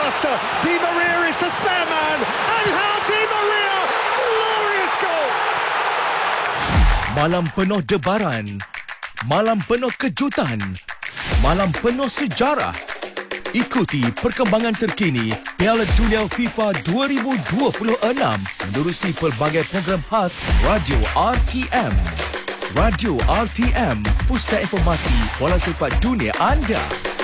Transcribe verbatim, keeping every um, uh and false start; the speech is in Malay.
disaster. Di Maria is the spare man. Angel Di Maria, glorious goal. Malam penuh debaran, malam penuh kejutan, malam penuh sejarah. Ikuti perkembangan terkini Piala Dunia FIFA dua ribu dua puluh enam menerusi pelbagai program khas Radio R T M. Radio R T M, pusat informasi bola sepak dunia anda.